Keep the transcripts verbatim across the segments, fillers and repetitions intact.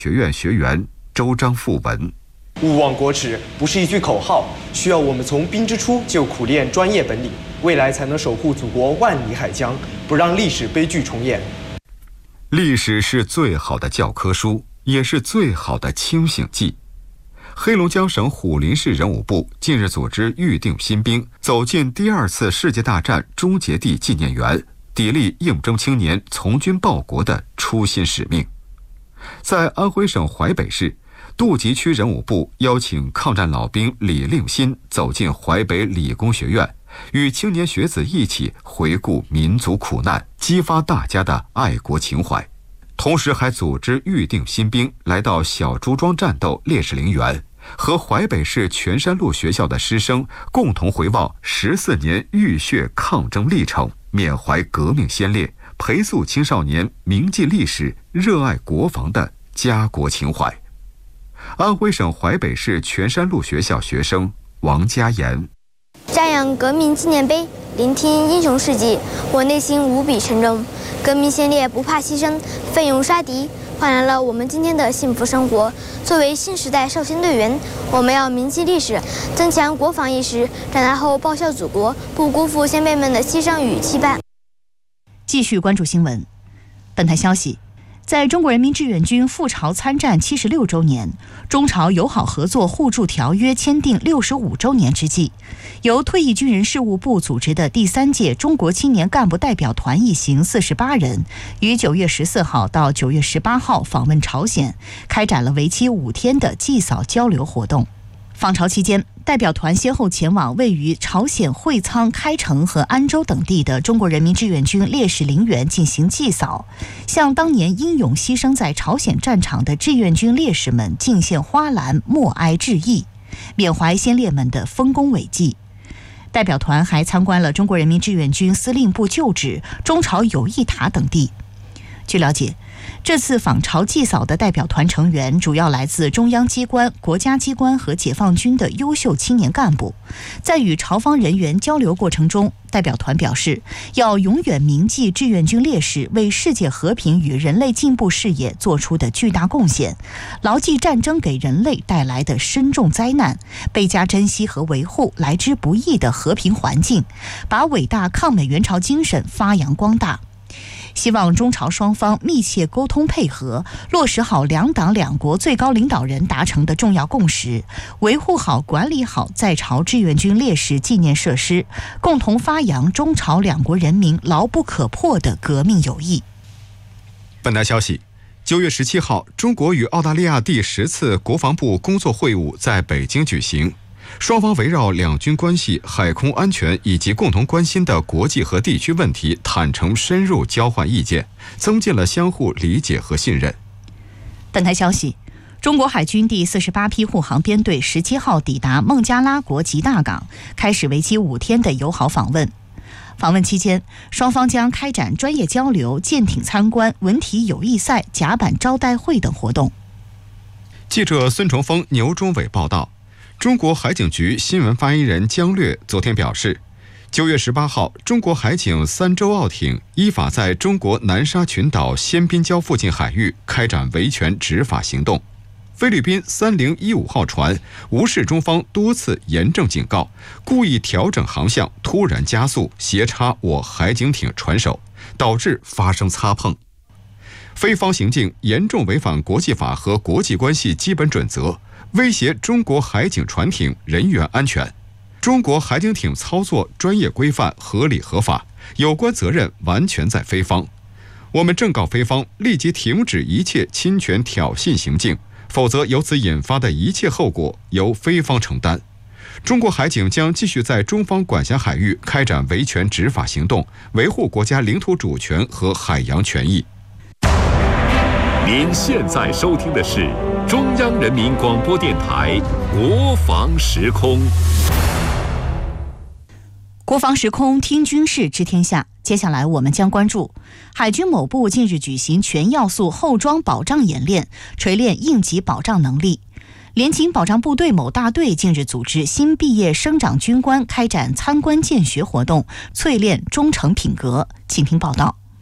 学院学员周章复文。 勿忘国耻不是一句口号，需要我们从兵之初就苦练专业本领，未来才能守护祖国万里海疆，不让历史悲剧重演。 历史是最好的教科书，也是最好的清醒剂。黑龙江省虎林市人武部近日组织预定新兵走进第二次世界大战终结地纪念园，砥砺应征青年从军报国的初心使命。在安徽省淮北市杜集区人武部邀请抗战老兵李令新走进淮北理工学院，与青年学子一起回顾民族苦难，激发大家的爱国情怀。同时还组织预定新兵来到小朱庄战斗烈士陵园，和淮北市全山路学校的师生共同回望十四年浴血抗争历程，缅怀革命先烈，培塑青少年铭记历史、热爱国防的家国情怀。安徽省淮北市全山路学校学生王佳言： 瞻仰革命纪念碑，聆听英雄事迹，我内心无比沉重。革命先烈不怕牺牲，奋勇杀敌，换来了我们今天的幸福生活。作为新时代少先队员，我们要铭记历史，增强国防意识，长大后报效祖国，不辜负先辈们的牺牲与期盼。 继续关注新闻。本台消息，在中国人民志愿军赴朝参战七十六周年，中朝友好合作互助条约签订六十五周年之际，由退役军人事务部组织的第三届中国青年干部代表团一行四十八人，于九月十四号到九月十八号访问朝鲜，开展了为期五天的祭扫交流活动。访朝期间，代表团先后前往位于朝鲜会仓、开城和安州等地的中国人民志愿军烈士陵园进行祭扫，向当年英勇牺牲在朝鲜战场的志愿军烈士们敬献花篮，默哀致意，缅怀先烈们的丰功伟绩。代表团还参观了中国人民志愿军司令部旧址、中朝友谊塔等地。据了解，这次访朝祭扫的代表团成员主要来自中央机关、国家机关和解放军的优秀青年干部。在与朝方人员交流过程中，代表团表示，要永远铭记志愿军烈士为世界和平与人类进步事业做出的巨大贡献，牢记战争给人类带来的深重灾难，倍加珍惜和维护来之不易的和平环境，把伟大抗美援朝精神发扬光大。希望中朝双方密切沟通配合，落实好两党两国最高领导人达成的重要共识，维护好、管理好在朝志愿军烈士纪念设施，共同发扬中朝两国人民牢不可破的革命友谊。 本台消息，九月十七号，中国与澳大利亚第十次国防部工作会晤在北京举行。双方围绕两军关系、海空安全以及共同关心的国际和地区问题坦诚深入交换意见，增进了相互理解和信任。 本台消息，中国海军第四十八批护航编队十七号抵达孟加拉国吉大港，开始为期五天的友好访问。访问期间，双方将开展专业交流、舰艇参观、文体友谊赛、甲板招待会等活动。 记者孙崇峰、牛忠伟报道。中国海警局新闻发言人姜略昨天表示，九月十八号，中国海警三舟澳艇依法在中国南沙群岛仙滨礁附近海域开展维权执法行动。菲律宾三零一五号船无视中方多次严正警告，故意调整航向，突然加速，斜插我海警艇船首，导致发生擦碰。菲方行径严重违反国际法和国际关系基本准则，威胁中国海警船艇人员安全。中国海警艇操作专业规范、合理合法，有关责任完全在菲方。我们正告菲方立即停止一切侵权挑衅行径，否则由此引发的一切后果由菲方承担。中国海警将继续在中方管辖海域开展维权执法行动，维护国家领土主权和海洋权益。 您现在收听的是中央人民广播电台国防时空。 国防时空听军事知天下，接下来我们将关注海军某部近日举行全要素后装保障演练，锤炼应急保障能力。联勤保障部队某大队近日组织新毕业生长军官开展参观见学活动，淬炼忠诚品格。请听报道。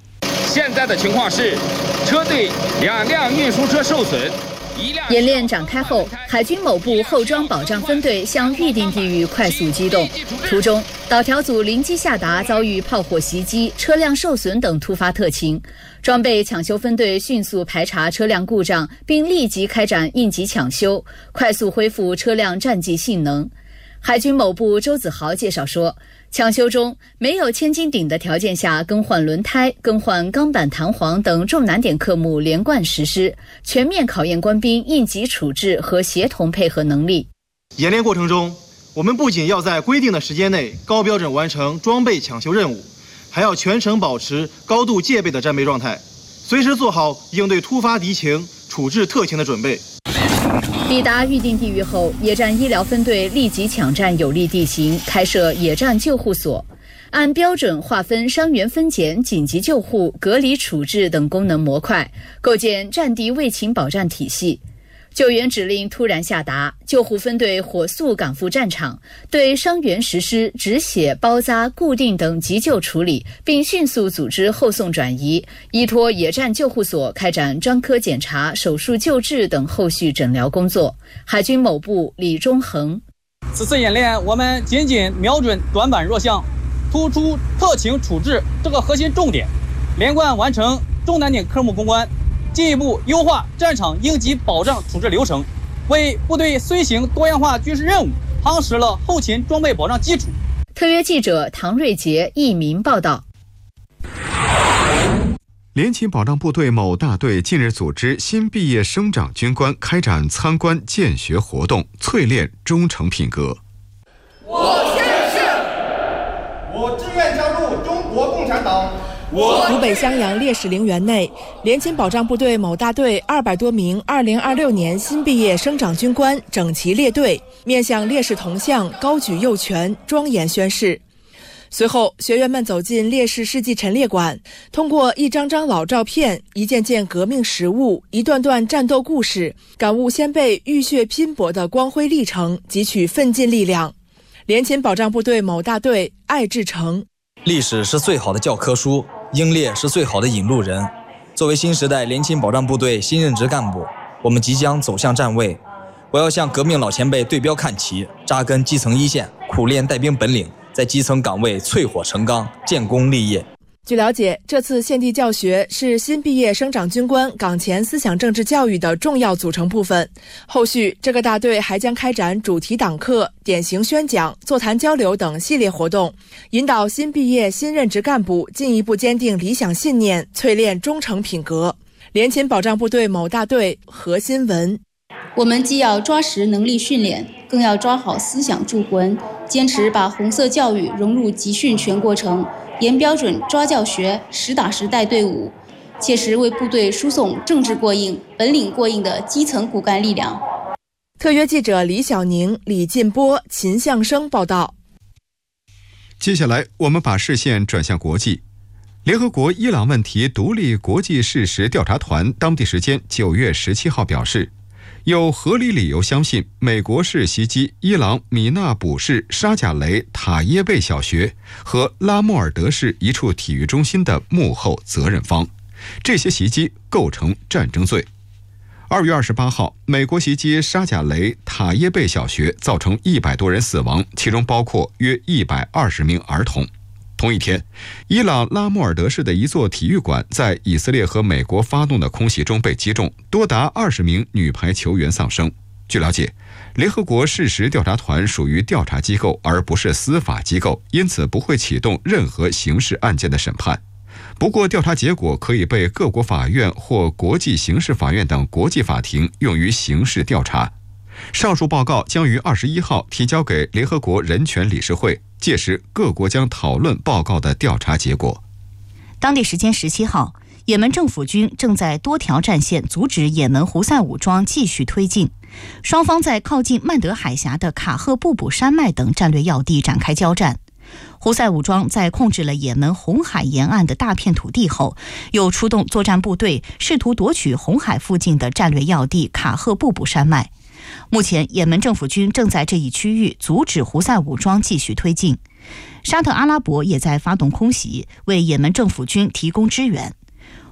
现在的情况是，车队两辆运输车受损。 演练展开后，海军某部后装保障分队向预定地域快速机动，途中导条组临机下达遭遇炮火袭击、车辆受损等突发特情，装备抢修分队迅速排查车辆故障，并立即开展应急抢修，快速恢复车辆战绩性能。海军某部周子豪介绍说，抢修中没有千斤顶的条件下更换轮胎、更换钢板弹簧等重难点科目连贯实施，全面考验官兵应急处置和协同配合能力。 演练过程中，我们不仅要在规定的时间内高标准完成装备抢修任务，还要全程保持高度戒备的战备状态，随时做好应对突发敌情、处置特情的准备。 抵达预定地域后，野战医疗分队立即抢占有利地形，开设野战救护所，按标准划分伤员分拣、紧急救护、隔离处置等功能模块，构建战地卫勤保障体系。救援指令突然下达，救护分队火速赶赴战场，对伤员实施止血、包扎、固定等急救处理，并迅速组织后送转移，依托野战救护所开展专科检查、手术救治等后续诊疗工作。海军某部李忠恒： 此次演练，我们紧紧瞄准短板弱项，突出特情处置这个核心重点，连贯完成重难点科目攻关，进一步优化战场应急保障处置流程，为部队遂行多样化军事任务夯实了后勤装备保障基础。 特约记者唐瑞杰佚名报道。 联勤保障部队某大队近日组织新毕业生长军官开展参观见学活动，淬炼忠诚品格。 我宣誓，我志愿加入中国共产党。 湖北襄阳烈士陵园内，联勤保障部队某大队二百多名二零二六年新毕业生长军官整齐列队，面向烈士铜像高举右拳，庄严宣誓。随后，学员们走进烈士事迹陈列馆，通过一张张老照片、一件件革命实物、一段段战斗故事，感悟先辈浴血拼搏的光辉历程，汲取奋进力量。联勤保障部队某大队艾志成： 历史是最好的教科书，英烈是最好的引路人。作为新时代联勤保障部队新任职干部，我们即将走向站位。我要向革命老前辈对标看齐，扎根基层一线，苦练带兵本领，在基层岗位淬火成钢，建功立业。 据了解，这次献地教学是新毕业生长军官岗前思想政治教育的重要组成部分。后续，这个大队还将开展主题党课、典型宣讲、座谈交流等系列活动，引导新毕业新任职干部进一步坚定理想信念，淬炼忠诚品格。联勤保障部队某大队何新文： 我们既要抓实能力训练，更要抓好思想铸魂，坚持把红色教育融入集训全过程，严标准抓教学，实打实带队伍，切实为部队输送政治过硬、本领过硬的基层骨干力量。 特约记者李小宁、李进波、秦向生报道。 接下来，我们把视线转向国际。联合国伊朗问题独立国际事实调查团当地时间九月十七号表示，有合理理由相信美国是袭击伊朗米纳卜市沙贾雷塔耶贝小学和拉莫尔德市一处体育中心的幕后责任方，这些袭击构成战争罪。二月二十八号，美国袭击沙贾雷塔耶贝小学，造成一百多人死亡，其中包括约一百二十名儿童。同一天，伊朗拉莫尔德市的一座体育馆在以色列和美国发动的空袭中被击中，多达二十名女排球员丧生。据了解，联合国事实调查团属于调查机构，而不是司法机构，因此不会启动任何刑事案件的审判。不过，调查结果可以被各国法院或国际刑事法院等国际法庭用于刑事调查。上述报告将于二十一号提交给联合国人权理事会，届时各国将讨论报告的调查结果。 当地时间十七号，也门政府军正在多条战线阻止也门胡塞武装继续推进，双方在靠近曼德海峡的卡赫布卜山脉等战略要地展开交战。胡塞武装在控制了也门红海沿岸的大片土地后，又出动作战部队试图夺取红海附近的战略要地卡赫布卜山脉。目前，也门政府军正在这一区域阻止胡塞武装继续推进。沙特阿拉伯也在发动空袭，为也门政府军提供支援。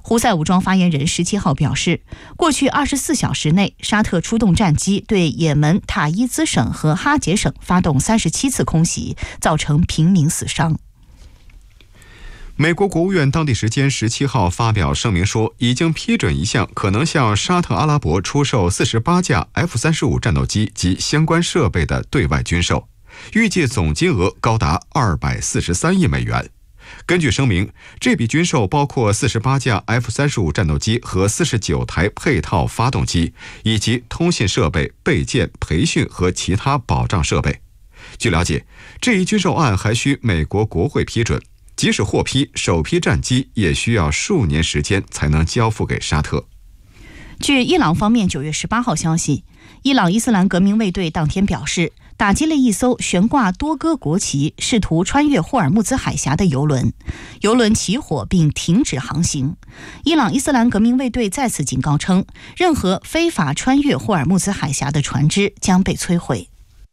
胡塞武装发言人十七号表示，过去二十四小时内，沙特出动战机对也门塔伊兹省和哈杰省发动三十七次空袭，造成平民死伤。 美国国务院当地时间十七号发表声明说，已经批准一项可能向沙特阿拉伯出售四十八架 F 三十五 战斗机及相关设备的对外军售，预计总金额高达二百四十三亿美元。根据声明，这笔军售包括四十八架 F 三十五 战斗机和四十九台配套发动机，以及通信设备、备件、培训和其他保障设备。据了解，这一军售案还需美国国会批准，即使获批，首批战机也需要数年时间才能交付给沙特。 据伊朗方面九月十八号消息，伊朗伊斯兰革命卫队当天表示，打击了一艘悬挂多哥国旗、试图穿越霍尔木兹海峡的油轮，油轮起火并停止航行。伊朗伊斯兰革命卫队再次警告称，任何非法穿越霍尔木兹海峡的船只将被摧毁。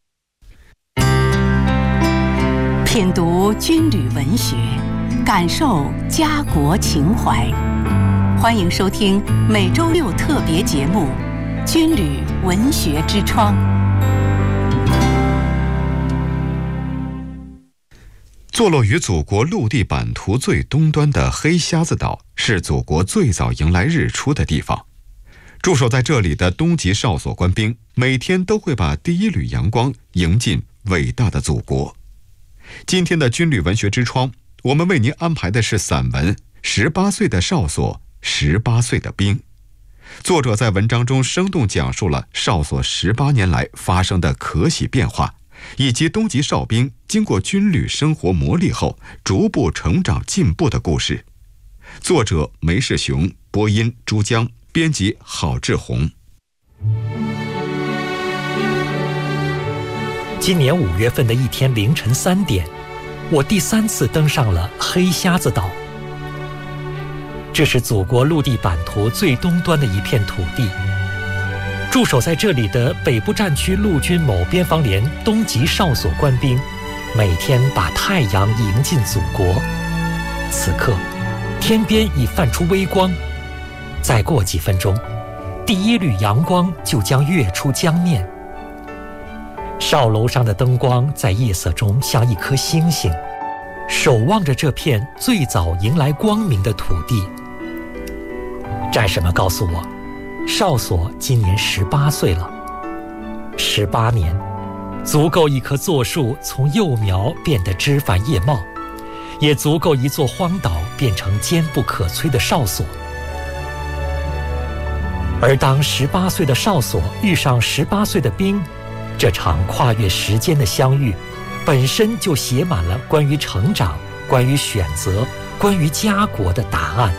品读军旅文学，感受家国情怀。欢迎收听每周六特别节目《军旅文学之窗》。 坐落于祖国陆地版图最东端的黑瞎子岛，是祖国最早迎来日出的地方。驻守在这里的东极哨所官兵，每天都会把第一缕阳光迎进伟大的祖国。今天的军旅文学之窗，我们为您安排的是散文《十八岁的哨所，十八岁的兵》。作者在文章中生动讲述了哨所十八年来发生的可喜变化，以及东极哨兵经过军旅生活磨砺后逐步成长进步的故事。作者梅世雄，播音朱江，编辑郝志宏。 今年五月份的一天凌晨三点，我第三次登上了黑瞎子岛。这是祖国陆地版图最东端的一片土地。驻守在这里的北部战区陆军某边防连东极哨所官兵，每天把太阳迎进祖国。此刻，天边已泛出微光，再过几分钟，第一缕阳光就将跃出江面。哨楼上的灯光在夜色中像一颗星星，守望着这片最早迎来光明的土地。战士们告诉我，哨所今年十八岁了。十八年，足够一棵柞树从幼苗变得枝繁叶茂，也足够一座荒岛变成坚不可摧的哨所。而当十八岁的哨所遇上十八岁的兵，这场跨越时间的相遇，本身就写满了关于成长、关于选择、关于家国的答案。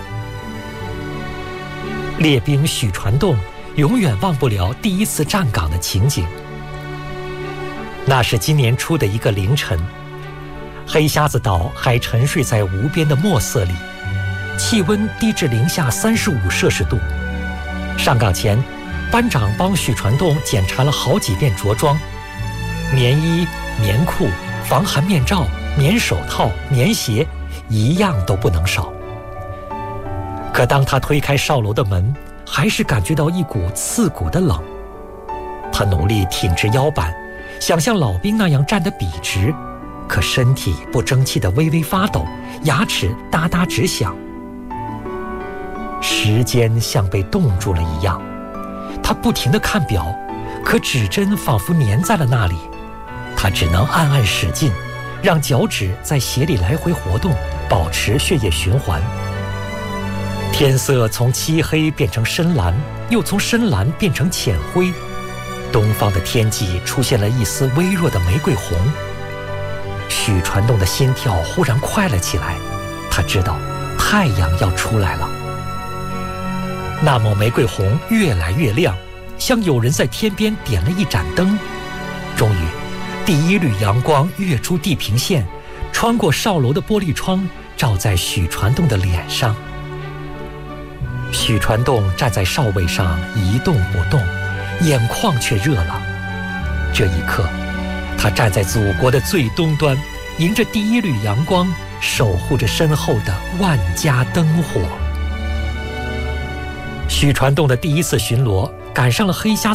列兵许传栋永远忘不了第一次站岗的情景。那是今年初的一个凌晨，黑瞎子岛还沉睡在无边的墨色里，气温低至零下三十五摄氏度。上岗前，班长帮许传栋检查了好几遍着装，棉衣、棉裤、防寒面罩、棉手套、棉鞋，一样都不能少。可当他推开哨楼的门，还是感觉到一股刺骨的冷。他努力挺直腰板，想像老兵那样站得笔直，可身体不争气地微微发抖，牙齿哒哒直响。时间像被冻住了一样，他不停地看表，可指针仿佛粘在了那里。他只能暗暗使劲，让脚趾在鞋里来回活动，保持血液循环。天色从漆黑变成深蓝，又从深蓝变成浅灰。东方的天际出现了一丝微弱的玫瑰红。许传栋的心跳忽然快了起来，他知道太阳要出来了。那抹玫瑰红越来越亮，像有人在天边点了一盏灯。终于，第一缕阳光跃出地平线，穿过哨楼的玻璃窗，照在许传栋的脸上。许传栋站在哨位上一动不动，眼眶却热了。这一刻，他站在祖国的最东端，迎着第一缕阳光，守护着身后的万家灯火。 许传栋的第一次巡逻赶上了黑瞎